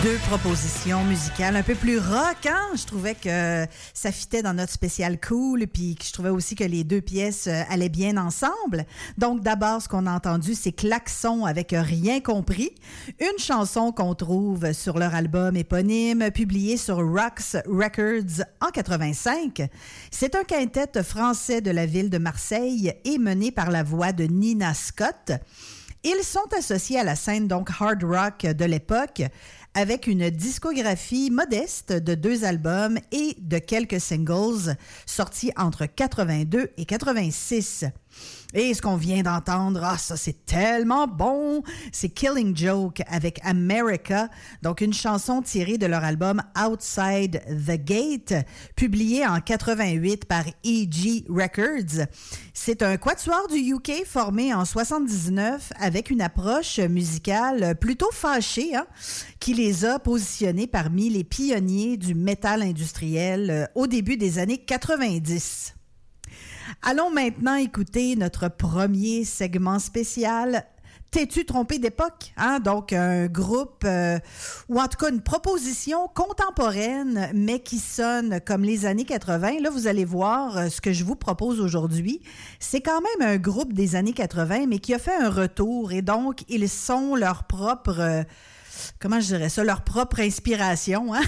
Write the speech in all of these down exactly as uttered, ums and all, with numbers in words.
Deux propositions musicales un peu plus rock, hein? Je trouvais que ça fitait dans notre spécial cool, puis je trouvais aussi que les deux pièces allaient bien ensemble. Donc d'abord, ce qu'on a entendu, c'est Klaxon avec Rien compris, une chanson qu'on trouve sur leur album éponyme, publié sur Rox Records en quatre-vingt-cinq. C'est un quintet français de la ville de Marseille et mené par la voix de Nina Scott. Ils sont associés à la scène donc hard rock de l'époque, avec une discographie modeste de deux albums et de quelques singles sortis entre quatre-vingt-deux et quatre-vingt-six. Et ce qu'on vient d'entendre, ah, ça c'est tellement bon, c'est Killing Joke avec America, donc une chanson tirée de leur album Outside the Gate, publié en quatre-vingt-huit par E G Records. C'est un quatuor du U K formé en soixante-dix-neuf avec une approche musicale plutôt fâchée, hein, qui les a positionnés parmi les pionniers du métal industriel au début des années quatre-vingt-dix. Allons maintenant écouter notre premier segment spécial. T'es-tu trompé d'époque? Hein? Donc, un groupe, euh, ou en tout cas une proposition contemporaine, mais qui sonne comme les années quatre-vingt. Là, vous allez voir euh, ce que je vous propose aujourd'hui. C'est quand même un groupe des années quatre-vingt, mais qui a fait un retour. Et donc, ils sont leur propre... Euh, comment je dirais ça? Leur propre inspiration, hein?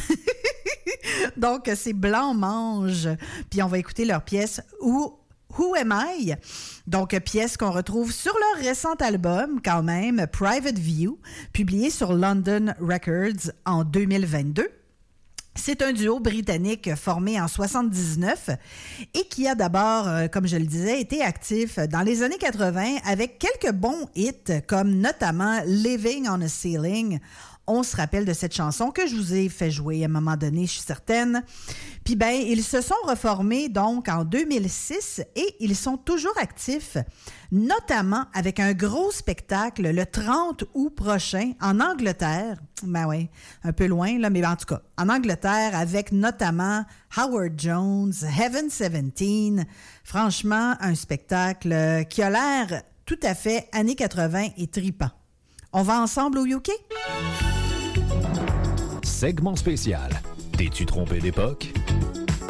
Donc, c'est Blanc Mange. Puis, on va écouter leur pièce « Où Who Am I? » Donc, pièce qu'on retrouve sur leur récent album, quand même, Private View, publié sur London Records en deux mille vingt-deux. C'est un duo britannique formé en soixante-dix-neuf et qui a d'abord, euh, comme je le disais, été actif dans les années quatre-vingt avec quelques bons hits, comme notamment « Living on a Ceiling ». On se rappelle de cette chanson que je vous ai fait jouer à un moment donné, je suis certaine. Puis ben, ils se sont reformés donc en deux mille six et ils sont toujours actifs, notamment avec un gros spectacle le trente août prochain en Angleterre. Ben oui, un peu loin là, mais en tout cas, en Angleterre avec notamment Howard Jones, Heaven seventeen. Franchement, un spectacle qui a l'air tout à fait années quatre-vingt et tripant. On va ensemble au U K? Segment spécial. T'es-tu trompé d'époque?